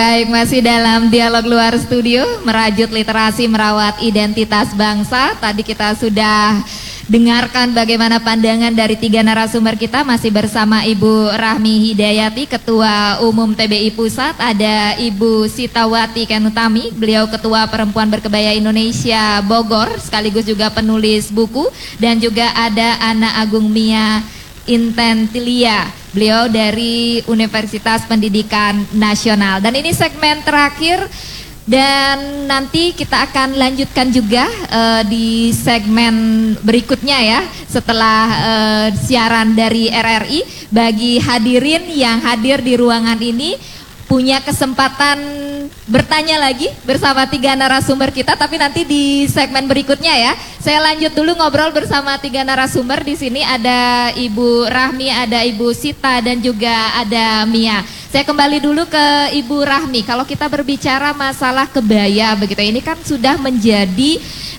Baik, masih dalam dialog luar studio, merajut literasi merawat identitas bangsa. Tadi kita sudah dengarkan bagaimana pandangan dari 3 narasumber kita. Masih bersama Ibu Rahmi Hidayati, Ketua Umum TBI Pusat. Ada Ibu Sitawati Kenutami, beliau Ketua Perempuan Berkebaya Indonesia Bogor, sekaligus juga penulis buku. Dan juga ada Ana Agung Mia Intentilia, beliau dari Universitas Pendidikan Nasional. Dan ini segmen terakhir, dan nanti kita akan lanjutkan juga di segmen berikutnya ya, setelah siaran dari RRI. Bagi hadirin yang hadir di ruangan ini punya kesempatan bertanya lagi bersama 3 narasumber kita, tapi nanti di segmen berikutnya ya. Saya lanjut dulu ngobrol bersama 3 narasumber. Di sini ada Ibu Rahmi, ada Ibu Sita, dan juga ada Mia. Saya kembali dulu ke Ibu Rahmi. Kalau kita berbicara masalah kebaya begitu, ini kan sudah menjadi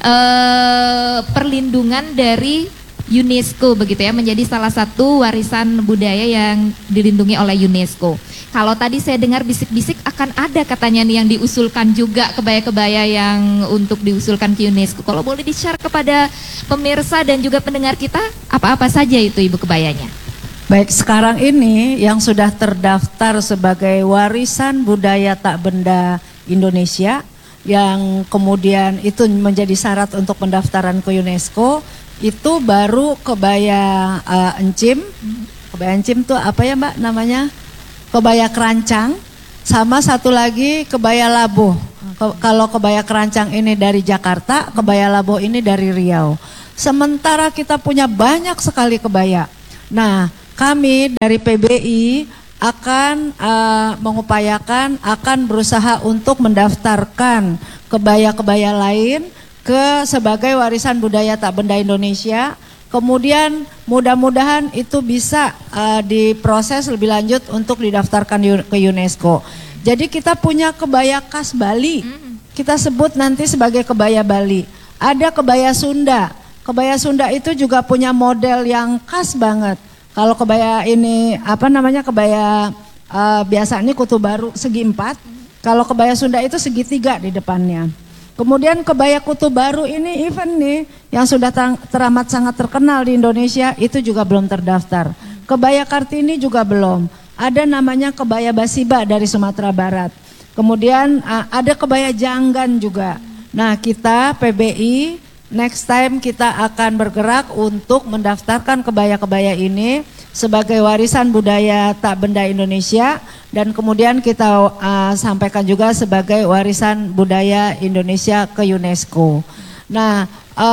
perlindungan dari UNESCO begitu ya, menjadi salah satu warisan budaya yang dilindungi oleh UNESCO. Kalau tadi saya dengar bisik-bisik akan ada katanya nih yang diusulkan juga kebaya-kebaya yang untuk diusulkan ke UNESCO. Kalau boleh di-share kepada pemirsa dan juga pendengar kita, apa-apa saja itu Ibu kebayanya? Baik, sekarang ini yang sudah terdaftar sebagai warisan budaya tak benda Indonesia, yang kemudian itu menjadi syarat untuk pendaftaran ke UNESCO, itu baru kebaya encim. Kebaya encim tuh apa ya Mbak namanya? Kebaya kerancang, sama satu lagi kebaya labuh. Kalau kebaya kerancang ini dari Jakarta, kebaya labuh ini dari Riau. Sementara kita punya banyak sekali kebaya. Nah, kami dari PBI akan mengupayakan, akan berusaha untuk mendaftarkan kebaya-kebaya lain sebagai warisan budaya tak benda Indonesia. Kemudian mudah-mudahan itu bisa diproses lebih lanjut untuk didaftarkan ke UNESCO. Jadi kita punya kebaya khas Bali, kita sebut nanti sebagai kebaya Bali. Ada kebaya Sunda. Kebaya Sunda itu juga punya model yang khas banget. Kalau kebaya ini apa namanya, kebaya biasanya kutu baru segi 4. Kalau kebaya Sunda itu segitiga di depannya. Kemudian kebaya kutu baru ini even nih yang sudah teramat sangat terkenal di Indonesia itu juga belum terdaftar. Kebaya Kartini juga belum. Ada namanya kebaya Basiba dari Sumatera Barat. Kemudian ada kebaya Janggan juga. Nah, kita PBI next time kita akan bergerak untuk mendaftarkan kebaya-kebaya ini sebagai warisan budaya tak benda Indonesia, dan kemudian kita sampaikan juga sebagai warisan budaya Indonesia ke UNESCO. Nah,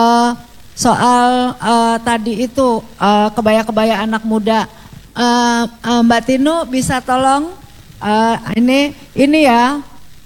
soal tadi itu kebaya-kebaya anak muda, Mbak Tinu bisa tolong ini ya,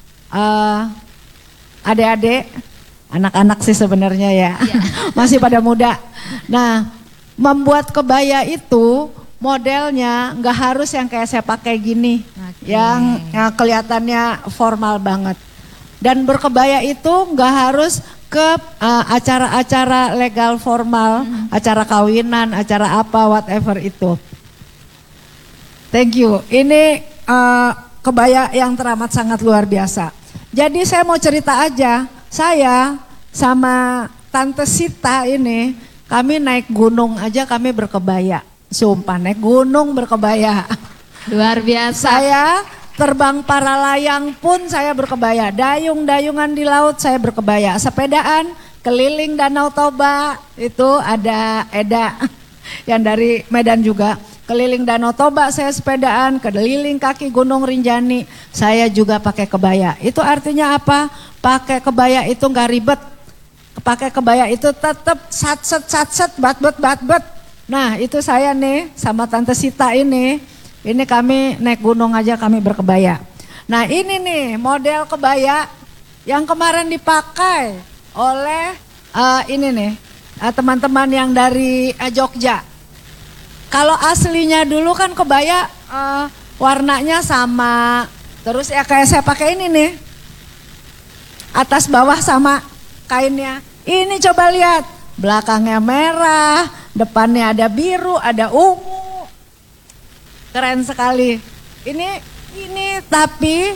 adik-adik, anak-anak sih sebenarnya ya, masih pada muda. Nah, membuat kebaya itu modelnya nggak harus yang kayak saya pakai gini, yang kelihatannya formal banget. Dan berkebaya itu nggak harus ke acara-acara legal formal, acara kawinan, acara apa, whatever itu. Thank you. Ini kebaya yang teramat sangat luar biasa. Jadi saya mau cerita aja, saya sama Tante Sita ini, kami naik gunung aja kami berkebaya. Sumpah, naik gunung berkebaya. Luar biasa. Saya terbang para layang pun saya berkebaya. Dayung-dayungan di laut saya berkebaya. Sepedaan keliling Danau Toba, itu ada Eda yang dari Medan juga. Keliling Danau Toba saya sepedaan, keliling kaki Gunung Rinjani saya juga pakai kebaya. Itu artinya apa? Pakai kebaya itu nggak ribet. Pakai kebaya itu tetap satset, bat-bat. Nah, itu saya nih sama Tante Sita ini kami naik gunung aja kami berkebaya. Nah, ini nih model kebaya yang kemarin dipakai oleh ini nih teman-teman yang dari Jogja. Kalau aslinya dulu kan kebaya warnanya sama, terus ya kayak saya pakai ini nih, atas bawah sama kainnya. Ini coba lihat, belakangnya merah, depannya ada biru, ada ungu. Keren sekali. Ini tapi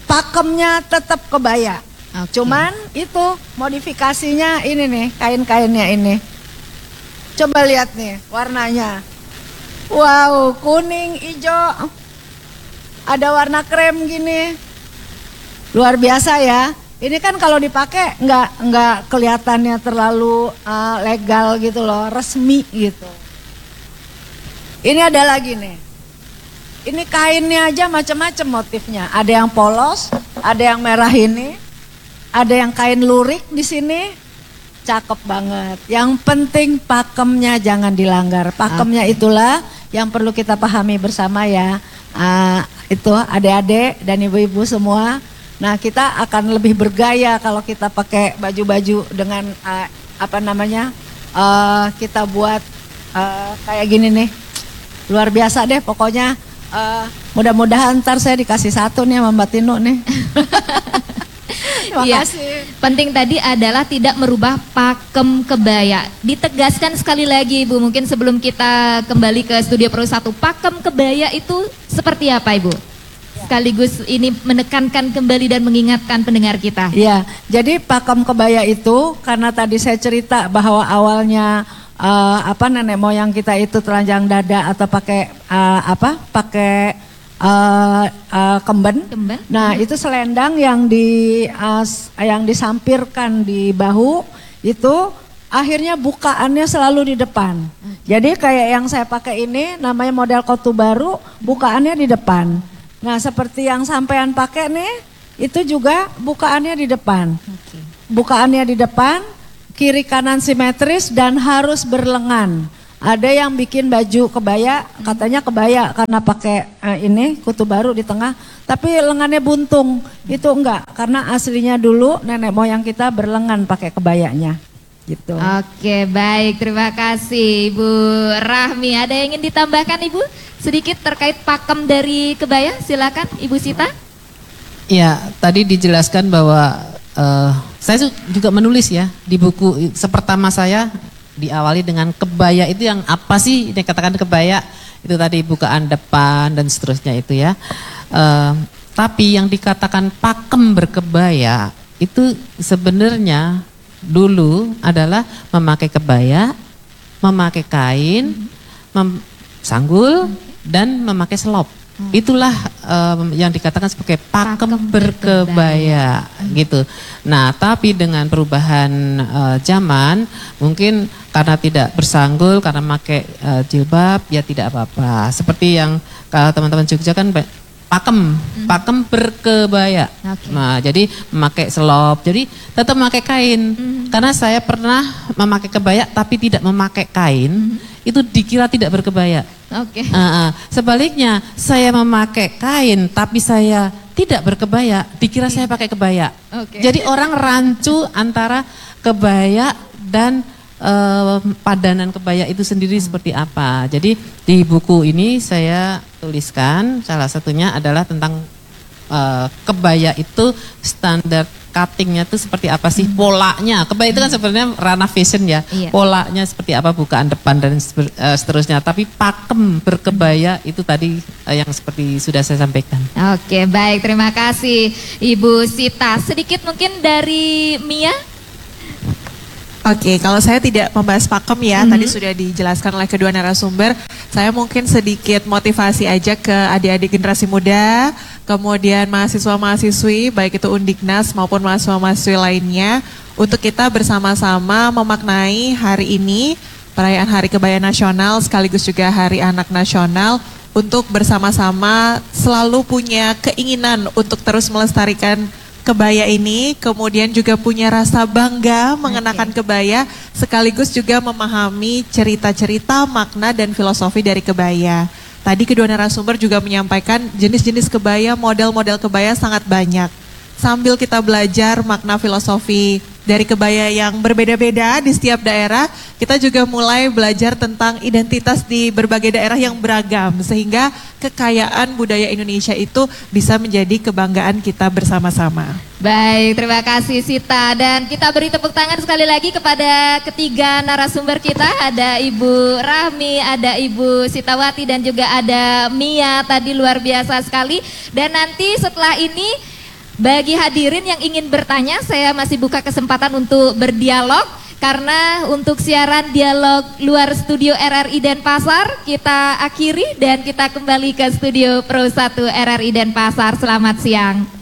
pakemnya tetap kebaya. Cuman itu modifikasinya ini nih, kain-kainnya ini. Coba lihat nih warnanya. Wow, kuning, hijau. Ada warna krem gini. Luar biasa ya. Ini kan kalau dipakai nggak kelihatannya terlalu legal gitu loh, resmi gitu. Ini ada lagi nih. Ini kainnya aja macam-macam motifnya. Ada yang polos, ada yang merah ini, ada yang kain lurik di sini. Cakep banget. Yang penting pakemnya jangan dilanggar. Pakemnya itulah yang perlu kita pahami bersama ya. Itu adik-adik dan ibu-ibu semua. Nah, kita akan lebih bergaya kalau kita pakai baju-baju dengan kita buat kayak gini nih. Luar biasa deh pokoknya. Mudah-mudahan ntar saya dikasih satu nih sama Mbak Tino nih. Terima kasih. Penting tadi adalah tidak merubah pakem kebaya. Ditegaskan sekali lagi Ibu, mungkin sebelum kita kembali ke Studio Pro 1, pakem kebaya itu seperti apa Ibu? Sekaligus ini menekankan kembali dan mengingatkan pendengar kita. Iya, jadi pakem kebaya itu karena tadi saya cerita bahwa awalnya nenek moyang kita itu telanjang dada atau pakai kemben. Nah, itu selendang yang disampirkan di bahu itu akhirnya bukaannya selalu di depan. Jadi kayak yang saya pakai ini namanya model kotu baru, bukaannya di depan. Nah, seperti yang sampean pakai nih, itu juga bukaannya di depan. Bukaannya di depan, kiri kanan simetris dan harus berlengan. Ada yang bikin baju kebaya, katanya kebaya karena pakai ini kutu baru di tengah, tapi lengannya buntung. Itu enggak, karena aslinya dulu nenek moyang kita berlengan pakai kebayanya. Gitu. Oke, baik, terima kasih Ibu Rahmi. Ada yang ingin ditambahkan Ibu? Sedikit terkait pakem dari kebaya, silakan Ibu Sita. Ya, tadi dijelaskan bahwa saya juga menulis ya di buku pertama saya. Diawali dengan kebaya itu yang apa sih dikatakan kebaya, itu tadi bukaan depan dan seterusnya itu ya. Tapi yang dikatakan pakem berkebaya itu sebenarnya dulu adalah memakai kebaya, memakai kain, sanggul dan memakai selop. Itulah yang dikatakan sebagai pakem berkebaya gitu. Nah, tapi dengan perubahan zaman, mungkin karena tidak bersanggul, karena pakai jilbab, ya tidak apa-apa. Seperti yang kalau teman-teman Jogja kan pakem berkebaya. Nah, jadi memakai selop, jadi tetap memakai kain. Karena saya pernah memakai kebaya tapi tidak memakai kain, itu dikira tidak berkebaya. Sebaliknya, saya memakai kain tapi saya tidak berkebaya, dikira saya pakai kebaya. Jadi orang rancu antara kebaya dan padanan kebaya itu sendiri seperti apa. Jadi di buku ini saya tuliskan salah satunya adalah tentang kebaya itu standar cuttingnya itu seperti apa sih, polanya. Kebaya itu kan sebenarnya ranah fashion ya. Polanya seperti apa, bukaan depan dan seterusnya. Tapi pakem berkebaya itu tadi yang seperti sudah saya sampaikan. Oke, baik, terima kasih Ibu Sita. Sedikit mungkin dari Mia. Oke, kalau saya tidak membahas pakem ya, tadi sudah dijelaskan oleh kedua narasumber. Saya mungkin sedikit motivasi aja ke adik-adik generasi muda, kemudian mahasiswa-mahasiswi, baik itu Undiknas maupun mahasiswa-mahasiswi lainnya, untuk kita bersama-sama memaknai hari ini, perayaan Hari Kebaya Nasional sekaligus juga Hari Anak Nasional, untuk bersama-sama selalu punya keinginan untuk terus melestarikan kebaya ini, kemudian juga punya rasa bangga mengenakan kebaya, sekaligus juga memahami cerita-cerita, makna dan filosofi dari kebaya. Tadi kedua narasumber juga menyampaikan jenis-jenis kebaya, model-model kebaya sangat banyak. Sambil kita belajar makna filosofi dari kebaya yang berbeda-beda di setiap daerah, kita juga mulai belajar tentang identitas di berbagai daerah yang beragam, sehingga kekayaan budaya Indonesia itu bisa menjadi kebanggaan kita bersama-sama. Baik, terima kasih Sita, dan kita beri tepuk tangan sekali lagi kepada ketiga narasumber kita. Ada Ibu Rahmi, ada Ibu Sitawati dan juga ada Mia, tadi luar biasa sekali. Dan nanti setelah ini Bagi hadirin yang ingin bertanya, saya masih buka kesempatan untuk berdialog. Karena untuk siaran dialog luar studio RRI Denpasar kita akhiri dan kita kembali ke studio Pro 1 RRI Denpasar. Selamat siang.